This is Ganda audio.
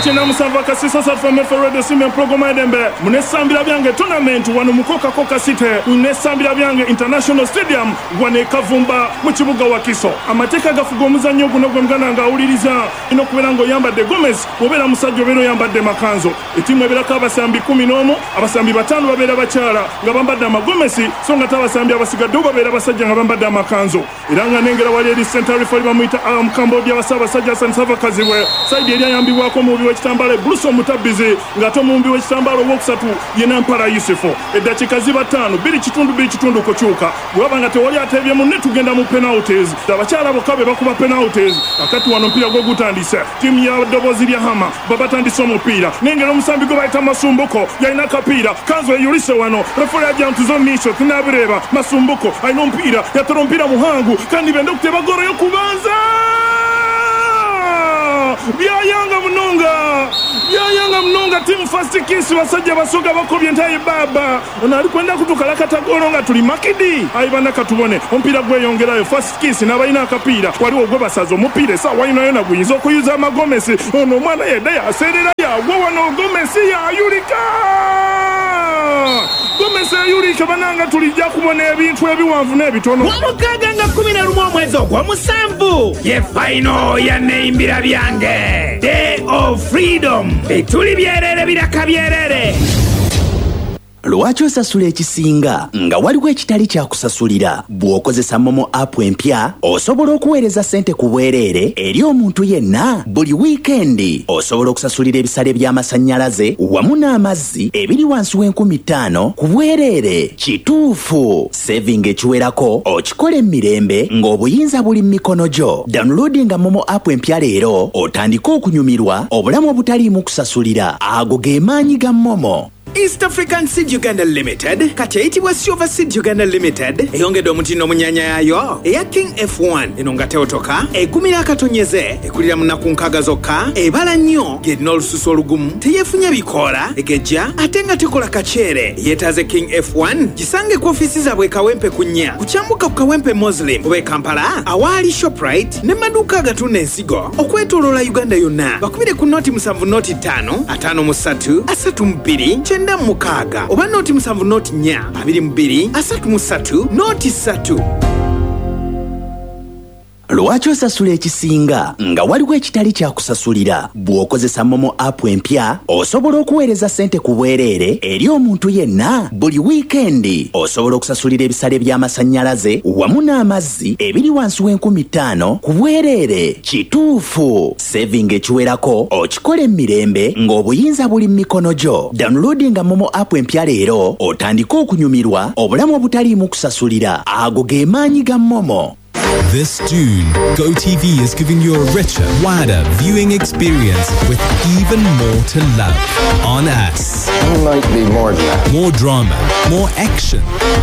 Chena Musava Kasisa from Ferredo Simen Programa Dembe, Munesambila Biange tournament, one Mukoka Coca City, Unesambila Biange International Stadium, one Kavumba, Muchibuga Wakiso. Amateka Gafugomuza Nyogunogana Uliriza, Inokuelango Yamba de Gomez, Mobela Musajo Yamba de Makanzo. The team Mebelaka Sambi Kuminomo, Abasambi Batano Babela Bachara, Gabamba Dama Gomesi, Songatava Sambia Basigadoba Bela Basaja Gabamba Dama Kanzo. Iranga Nengela Wadi Center for Mamita Cambodia Sava Saja Sansava Kaziwe, Siberia Yambi Wako Movie Tambale, Bruso Mutabizi, Gatomumbi Tambalo Woksatu, Yenampara Yusufo, Edachikaziba Tano, Bili Chitundu Kochuka, Wabanga Tewalia Tevia Munetu Genda mu penalties, Tabachala Bokabe Bakuba penalties, Akatu Wanompira Gogutandisa, Team Ya Dobozilia Hama, Babatandi Somopira, Nengelo Musambi Gobaita Masumbuko, Yainaka Pira, Kanzo Yulise Wano, Reforia Jantuzo Misho, Tinabireva, Masumbuko, Ainompira, Yatorompira Muhangu, Kandi Bendokte Bagoro Yokubanza! Byayanga mnonga team first kiss wasajja basoga bakobye ntaye baba ona alikwenda kutukala katagolonga tuli makidi aibana katubone ompira gweyongerayo first kiss nabayina akapira waliwo gwe basazo mupire sa wayina yona guyinza okuyuza amagomesi ono mwana yedda yaserera yagwa wano gomesi yayulika Gomesi yayulika bananga tulijja kubona ebintu ebiwanvu n'ebitono Wamukaga nga 11 omwezi ogw'omusanvu ye final ya Neimbira Byange Day of Freedom etuli byerere biraka byerere Lwaki osasula ekisinga nga waliwo ekitali kya kusasulira bw'okozesa Momo app empya osobola okuweereza ssente ku bwereere eri omuntu yenna buli wiikendi osobola okusasulira ebisale by'amasannyalaze wamu n'amazzi ebiri wansi w'50,000 ku bwereere kituufu saving ekiwerako okikola emirembe ng'obuyinza buli mu mikono gyo downloadinga Momo app empya leero otandike okunyumirwa obulamu obutaliimu kusasulira ago ge maanyi ga Momo. East African Seed Uganda Limited kati eyitibwa Silver Seed Uganda Limited eyongedde omutindo omunyanya yayo eya King F1 eno nga teotoka egumira akatonyeze ekulira munaku nkaaga zokka ebala nnyo ng'erina olususu olugumu teyeefunya bikoola egejja ate nga tekola kaceere yeetaaze King F1 gisange ku ofiisi zaabwe Kawempe ku nnya kukyambuka ku Kawempe Muslim oba Kampala awaali Shoprite ne maduuka agatunda ensigo okwetooloola Uganda yonna bakubire ku noti 7 noti 5 53 32 mukaaga oba noti 7 noti 4 22 33 noti 3 Lwaki osasula ekisinga nga waliwo ekitali kya kusasulira bw'okozesa Momo app empya osobola okuweereza ssente ku bwereere eri omuntu yenna buli wiikendi osobola okusasulira ebisale by'amasannyalaze wamu n'amazzi ebiri wansi w'50,000 ku bwereere kituufu saving ekiwerako okikola emirembe ng'obuyinza buli mu mikono gyo downloadinga Momo app empya leero otandike okunyumirwa obulamu obutaliimu kusasulira ago ge maanyi ga Momo. This June, GoTV is giving you a richer, wider viewing experience with even more to love on us. It might be more than that. More drama, more action,